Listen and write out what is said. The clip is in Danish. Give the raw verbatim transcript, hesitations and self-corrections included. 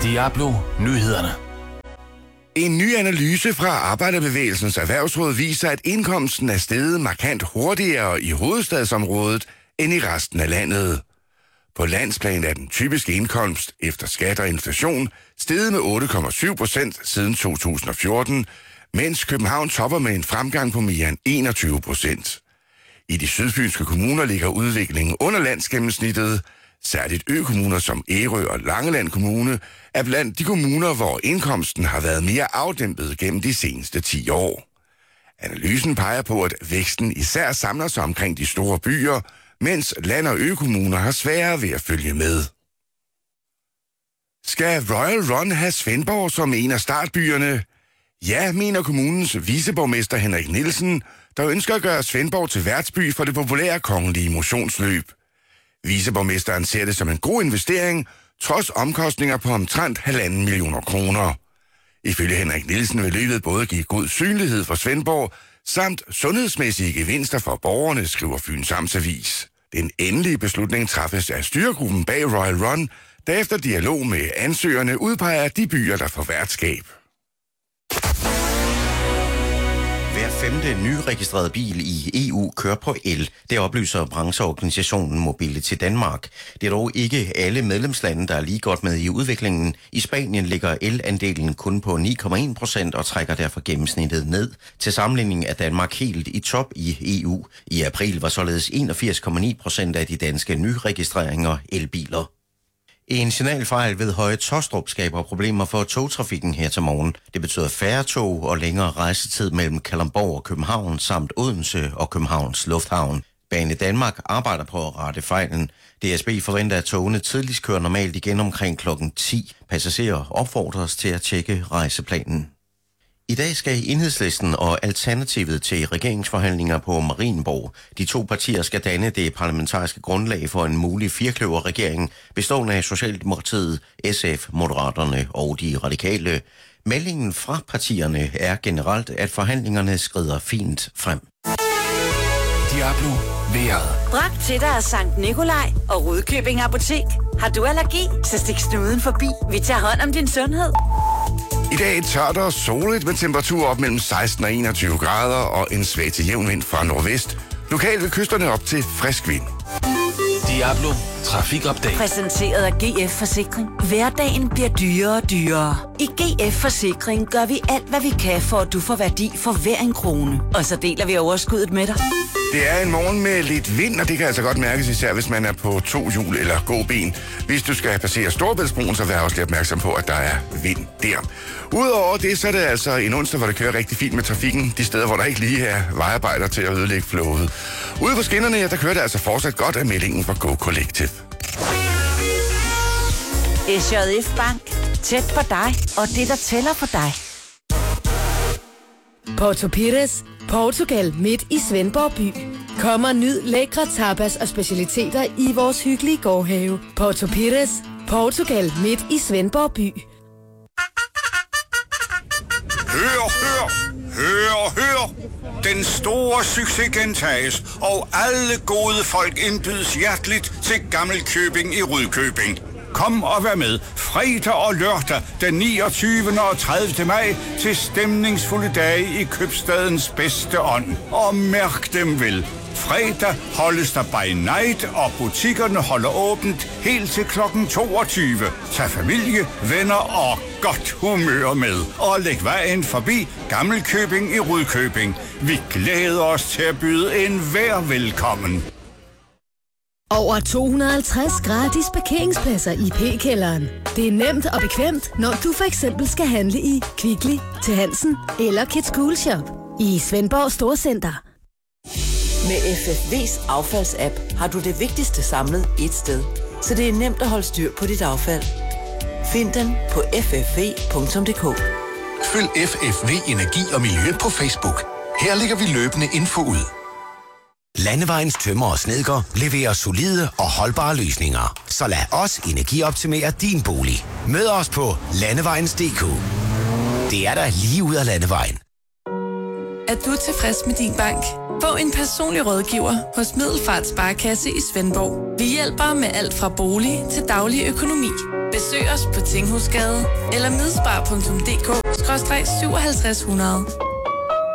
Diablo Nyhederne. En ny analyse fra Arbejderbevægelsens Erhvervsråd viser, at indkomsten er steget markant hurtigere i hovedstadsområdet end i resten af landet. På landsplan er den typiske indkomst efter skat og inflation steget med otte komma syv procent siden to tusind og fjorten, mens København topper med en fremgang på mere end enogtyve procent. I de sydfynske kommuner ligger udviklingen under landsgennemsnittet. Særligt økommuner som Ærø og Langeland Kommune er blandt de kommuner, hvor indkomsten har været mere afdæmpet gennem de seneste ti år. Analysen peger på, at væksten især samler sig omkring de store byer, mens land- og økommuner har sværere ved at følge med. Skal Royal Run have Svendborg som en af startbyerne? Ja, mener kommunens viceborgmester Henrik Nielsen, der ønsker at gøre Svendborg til værtsby for det populære kongelige motionsløb. Viceborgmesteren ser det som en god investering, trods omkostninger på omtrent halvanden millioner kroner. Ifølge Henrik Nielsen vil løbet både give god synlighed for Svendborg, samt sundhedsmæssige gevinster for borgerne, skriver Fyns Amtsavis. Den endelige beslutning træffes af styregruppen bag Royal Run, der efter dialog med ansøgerne udpeger de byer, der får værtskab. Hver femte nyregistrerede bil i E U kører på el. Det oplyser brancheorganisationen Mobility Danmark. Det er dog ikke alle medlemslande, der er lige godt med i udviklingen. I Spanien ligger elandelen kun på ni komma en procent og trækker derfor gennemsnittet ned. Til sammenligning er Danmark helt i top i E U. I april var således enogfirs komma ni procent af de danske nyregistreringer elbiler. En signalfejl ved Høje Taastrup skaber problemer for togtrafikken her til morgen. Det betyder færre tog og længere rejsetid mellem Kalundborg og København samt Odense og Københavns Lufthavn. Bane Danmark arbejder på at rette fejlen. D S B forventer, at togene tidligst kører normalt igen omkring klokken ti. Passagerer opfordres til at tjekke rejseplanen. I dag skal Enhedslisten og Alternativet til regeringsforhandlinger på Marienborg. De to partier skal danne det parlamentariske grundlag for en mulig firkløverregering, bestående af Socialdemokratiet, S F, Moderaterne og de radikale. Meldingen fra partierne er generelt, at forhandlingerne skrider fint frem. Diablo vejret. Bragt til dig af Sankt Nikolaj og Rudkøbing Apotek. Har du allergi, så stik snuden forbi. Vi tager hånd om din sundhed. I dag tørt og soligt med temperatur op mellem seksten og enogtyve grader og en svag til jævn vind fra nordvest. Lokalt ved kysterne op til frisk vind. Diablo Trafikupdate. Præsenteret af G F Forsikring. Hverdagen bliver dyrere og dyrere. I G F Forsikring gør vi alt, hvad vi kan, for at du får værdi for hver en krone. Og så deler vi overskuddet med dig. Det er en morgen med lidt vind, og det kan altså godt mærkes, især hvis man er på to hjul eller gåben. Hvis du skal passere Storebæltsbroen, så vær også lidt opmærksom på, at der er vind der. Udover det, så er det altså en onsdag, hvor det kører rigtig fint med trafikken. De steder, hvor der ikke lige er vejarbejder til at ødelægge flowet. Ude på skinnerne, ja, der kører det altså fortsat godt af meldingen fra Go Collective. S J F Bank. Tæt på dig, og det, der tæller for dig. Porto Pires, Portugal midt i Svendborg by. Kom og nyd lækre tapas og specialiteter i vores hyggelige gårdhave. Porto Pires, Portugal midt i Svendborg by. Hør, hør, hør, hør. Den store succes gentages, og alle gode folk indbydes hjerteligt til Gammelkøbing i Rudkøbing. Kom og vær med fredag og lørdag den niogtyvende og tredivte maj til stemningsfulde dage i købstadens bedste ånd. Og mærk dem vel. Fredag holdes der by night, og butikkerne holder åbent helt til klokken toogtyve. Tag familie, venner og godt humør med. Og læg vejen forbi Gammelkøbing i Rudkøbing. Vi glæder os til at byde enhver velkommen. Over to hundrede og halvtreds gratis parkeringspladser i P-kælderen. Det er nemt og bekvemt, når du for eksempel skal handle i Kvickly, til Hansen eller Kids Cool Shop i Svendborg Storcenter. Med F F V's affaldsapp har du det vigtigste samlet ét sted, så det er nemt at holde styr på dit affald. Find den på f f v punktum d k. Følg F F V Energi og Miljø på Facebook. Her lægger vi løbende info ud. Landevejens tømmer og snedker leverer solide og holdbare løsninger. Så lad os energioptimere din bolig. Mød os på landevejens punktum d k. Det er der lige ud af landevejen. at du er tilfreds med din bank. Få en personlig rådgiver hos Middelfart Sparekasse i Svendborg. Vi hjælper med alt fra bolig til daglig økonomi. Besøg os på Tinghusgade eller midspar punktum d k skråstreg syvoghalvtreds hundrede.